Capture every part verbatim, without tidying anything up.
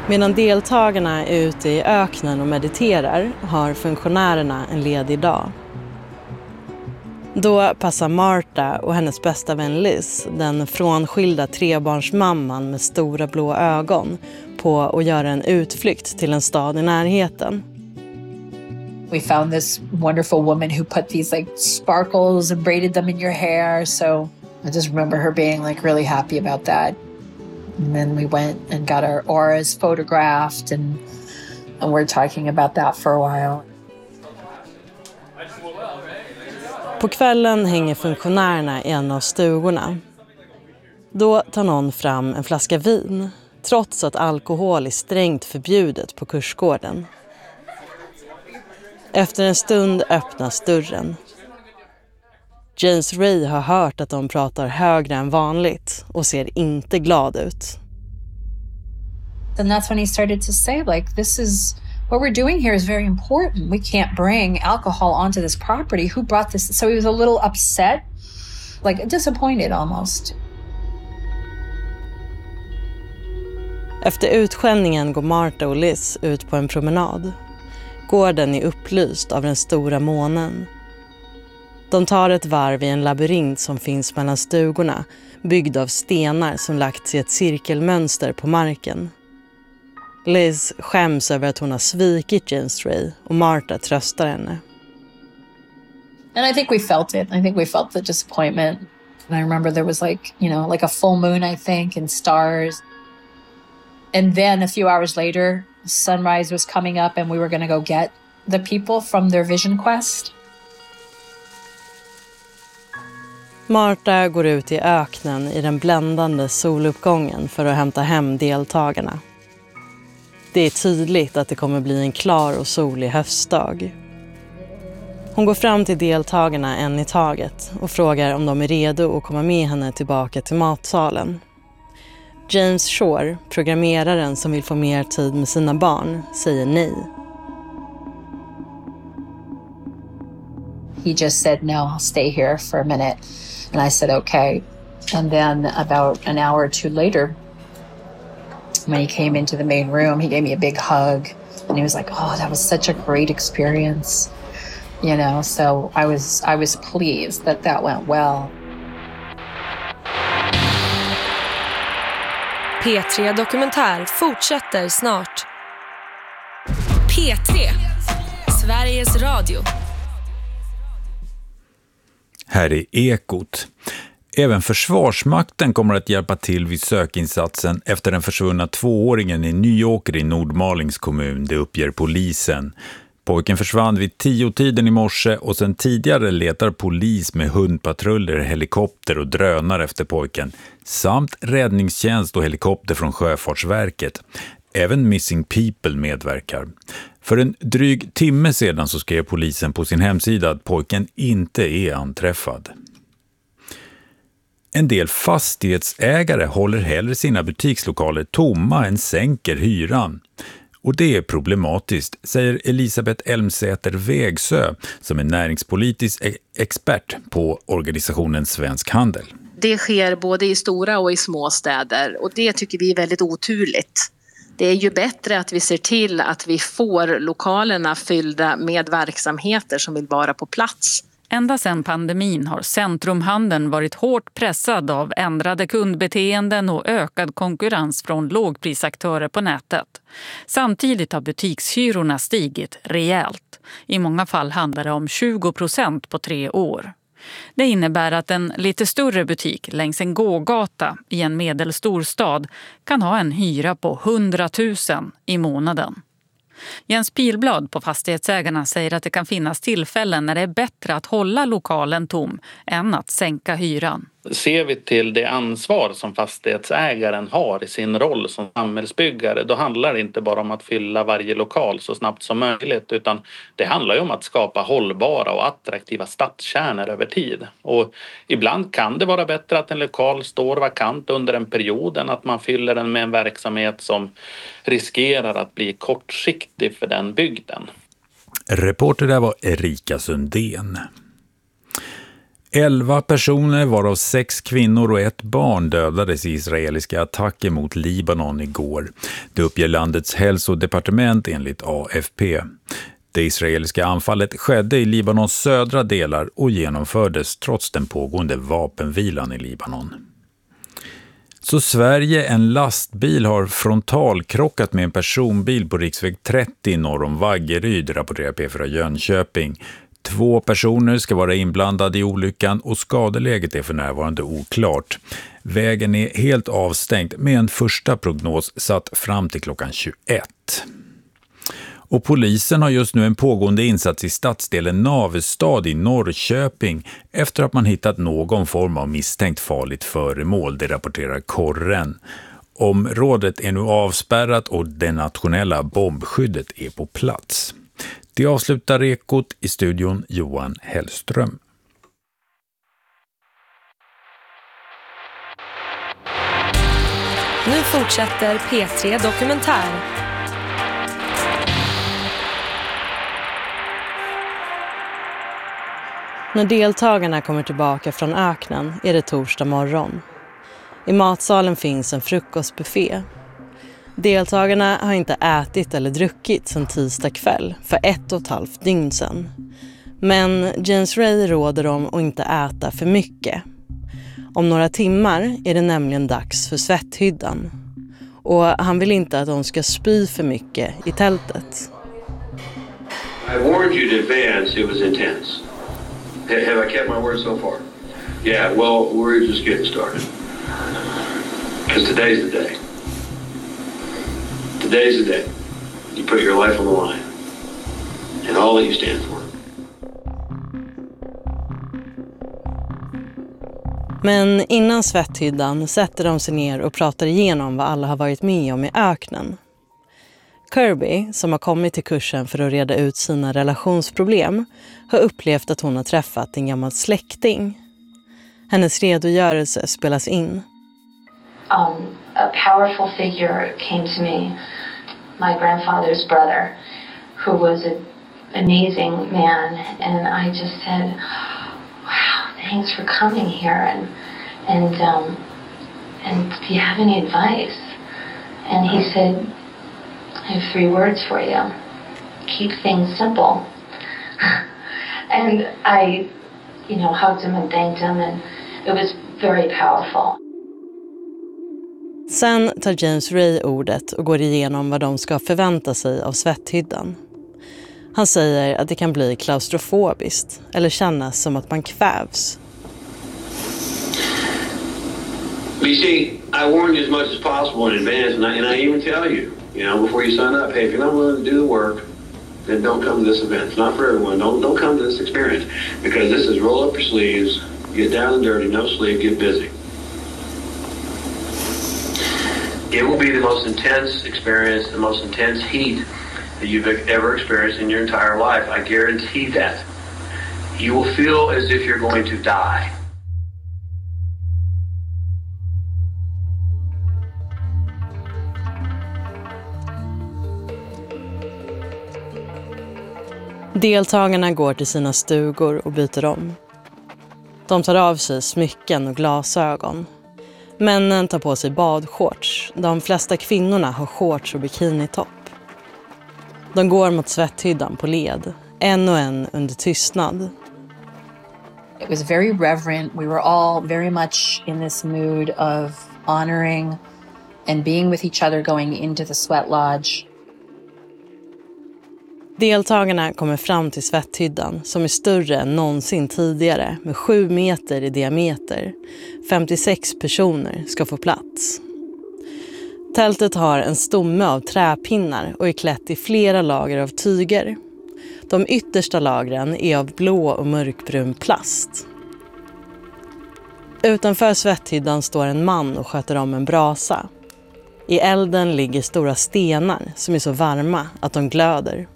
Medan deltagarna är ute i öknen och mediterar har funktionärerna en ledig dag. Då passar Martha och hennes bästa vän Liz, den frånskilda trebarnsmamman med stora blå ögon, på att göra en utflykt till en stad i närheten. We found this wonderful woman who put these like sparkles and braided them in your hair. So I just remember her being like really happy about that. And then we went and got our auras photographed and and we're talking about that for a while. På kvällen hänger funktionärerna i en av stugorna. Då tar någon fram en flaska vin, trots att alkohol är strängt förbjudet på kursgården. Efter en stund öppnas dörren. James Ray har hört att de pratar högre än vanligt och ser inte glad ut. And that's when he started to say like, this is what we're doing here is very important. We can't bring alcohol onto this property. Who brought this? So he was a little upset, like disappointed almost. Efter utskällningen går Martha och Liz ut på en promenad. Gården är upplyst av den stora månen. De tar ett varv i en labyrint som finns mellan stugorna, byggd av stenar som lagts i ett cirkelmönster på marken. Liz skäms över att hon har svikit James Ray och Martha tröstar henne. And I think we felt it. I think we felt the disappointment. And I remember there was like, you know, like a full moon, I think, and stars. And then a few hours later, sunrise was coming up and we were going to go get the people from their vision quest. Martha går ut i öknen i den bländande soluppgången för att hämta hem deltagarna. Det är tydligt att det kommer bli en klar och solig höstdag. Hon går fram till deltagarna en i taget och frågar om de är redo att komma med henne tillbaka till matsalen. James Shore, programmeraren som vill få mer tid med sina barn, säger nej. He just said, no, I'll stay here for a minute. And I said, okay. And then about an hour or two later, when he came into the main room, he gave me a big hug. And he was like, oh, that was such a great experience. You know, so I was, I was pleased that that went well. P tre Dokumentär fortsätter snart. P tre, Sveriges Radio. Här är Ekot. Även Försvarsmakten kommer att hjälpa till vid sökinsatsen efter den försvunna tvååringen i Nyåker i Nordmalings kommun, det uppger polisen. Pojken försvann vid tio-tiden i morse och sen tidigare letar polis med hundpatruller, helikopter och drönare efter pojken. Samt räddningstjänst och helikopter från Sjöfartsverket. Även Missing People medverkar. För en dryg timme sedan så skrev polisen på sin hemsida att pojken inte är anträffad. En del fastighetsägare håller hellre sina butikslokaler tomma än sänker hyran. Och det är problematiskt, säger Elisabeth Elmsäter Vägsö som är näringspolitisk expert på organisationen Svensk Handel. Det sker både i stora och i små städer och det tycker vi är väldigt oturligt. Det är ju bättre att vi ser till att vi får lokalerna fyllda med verksamheter som vill vara på plats. Ända sedan pandemin har centrumhandeln varit hårt pressad av ändrade kundbeteenden och ökad konkurrens från lågprisaktörer på nätet. Samtidigt har butikshyrorna stigit rejält. I många fall handlar det om tjugo procent på tre år. Det innebär att en lite större butik längs en gågata i en medelstor stad kan ha en hyra på hundratusen i månaden. Jens Pilblad på Fastighetsägarna säger att det kan finnas tillfällen när det är bättre att hålla lokalen tom än att sänka hyran. Ser vi till det ansvar som fastighetsägaren har i sin roll som samhällsbyggare, då handlar det inte bara om att fylla varje lokal så snabbt som möjligt, utan det handlar ju om att skapa hållbara och attraktiva stadskärnor över tid. Och ibland kan det vara bättre att en lokal står vakant under en period än att man fyller den med en verksamhet som riskerar att bli kortsiktig för den bygden. Reporter där var Erika Sundén. Elva personer, varav sex kvinnor och ett barn, dödades i israeliska attacker mot Libanon igår. Det uppger landets hälsodepartement enligt A F P. Det israeliska anfallet skedde i Libanons södra delar och genomfördes trots den pågående vapenvilan i Libanon. Så Sverige, en lastbil har frontalkrockat med en personbil på riksväg trettio norr om Vaggeryd, rapporterar P fyra Jönköping. Två personer ska vara inblandade i olyckan och skadeläget är för närvarande oklart. Vägen är helt avstängd med en första prognos satt fram till klockan tjugoett. Och polisen har just nu en pågående insats i stadsdelen Navestad i Norrköping efter att man hittat någon form av misstänkt farligt föremål, det rapporterar Korren. Området är nu avspärrat och det nationella bombskyddet är på plats. Det avslutar Ekot, i studion Johan Hellström. Nu fortsätter P tre Dokumentär. När deltagarna kommer tillbaka från öknen är det torsdag morgon. I matsalen finns en frukostbuffé. Deltagarna har inte ätit eller druckit sedan tisdag kväll för ett och ett halvt dygn sedan. Men James Ray råder dem att inte äta för mycket. Om några timmar är det nämligen dags för svetthyddan. Och han vill inte att de ska spy för mycket i tältet. I warned you in advance it was intense. Have I kept my word so far? Yeah, well, we're just getting started. Because today's the day. Today's the day. You put your life on the line. And all that you stand for. Men innan svetthyddan sätter de sig ner och pratar igenom vad alla har varit med om i öknen. Kirby, som har kommit till kursen för att reda ut sina relationsproblem, har upplevt att hon har träffat en gammal släkting. Hennes redogörelse spelas in. Um, a powerful figure came to me, my grandfather's brother, who was an amazing man, and I just said, wow, thanks for coming here, and and um, and do you have any advice? And he said, I have three words for you. Keep things simple. And I, you know, hugged him and thanked him, and it was very powerful. Sen tar James Ray ordet och går igenom vad de ska förvänta sig av svetthyddan. Han säger att det kan bli klaustrofobiskt eller kännas som att man kvävs. But you see, I warned you as much as possible in advance, and I, and I even tell you, you know, before you sign up, hey, if you're not willing to do the work, then don't come to this event. It's not for everyone. Don't don't come to this experience, because this is roll up your sleeves, get down and dirty, no sleep, get busy. It will be the most intense experience, the most intense heat that you've ever experienced in your entire life. I guarantee that. You will feel as if you're going to die. Deltagarna går till sina stugor och byter om. De tar av sig smycken och glasögon. Männen tar på sig badshorts. De flesta kvinnorna har shorts och bikinitopp. De går mot svetthyddan på led, en och en under tystnad. It was very reverent. We were all very much in this mood of honoring and being with each other going into the sweat lodge. Deltagarna kommer fram till svetthyddan som är större än någonsin tidigare med sju meter i diameter. femtiosex personer ska få plats. Tältet har en stomme av träpinnar och är klätt i flera lager av tyger. De yttersta lagren är av blå och mörkbrun plast. Utanför svetthyddan står en man och sköter om en brasa. I elden ligger stora stenar som är så varma att de glöder.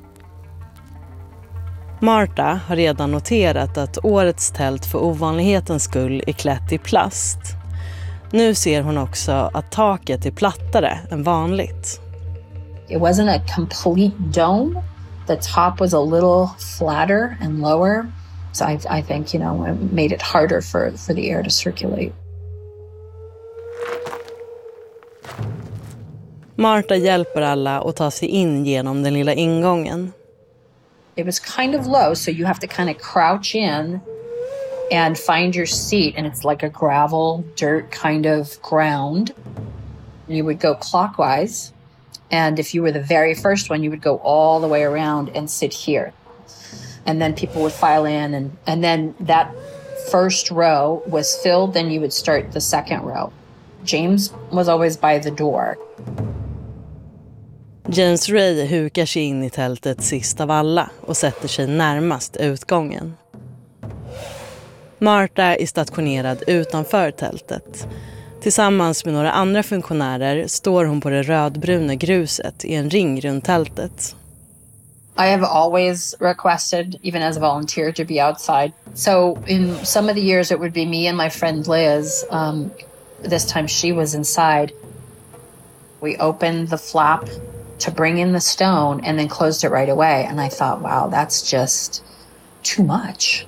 Marta har redan noterat att årets tält för ovanlighetens skull är klätt i plast. Nu ser hon också att taket är plattare än vanligt. It wasn't a complete dome. The top was a little flatter and lower. So I, I think, you know, it made it harder for, for the air to circulate. Marta hjälper alla att ta sig in genom den lilla ingången. It was kind of low, so you have to kind of crouch in and find your seat. And it's like a gravel, dirt kind of ground. You would go clockwise. And if you were the very first one, you would go all the way around and sit here. And then people would file in. And, and then that first row was filled. Then you would start the second row. James was always by the door. James Ray hukar sig in i tältet sist av alla och sätter sig närmast utgången. Marta är stationerad utanför tältet. Tillsammans med några andra funktionärer står hon på det rödbruna gruset i en ring runt tältet. I have always requested, even as a volunteer, to be outside. So in some of the years it would be me and my friend Liz. Um, this time she was inside. We opened the flap to bring in the stone and then closed it right away. And I thought, wow, that's just too much.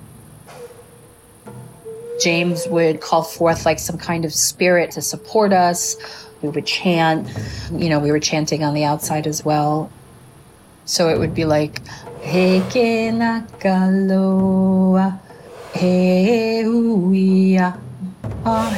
James would call forth like some kind of spirit to support us. We would chant, you know, we were chanting on the outside as well. So it would be like, Heke nakaloa, he uia,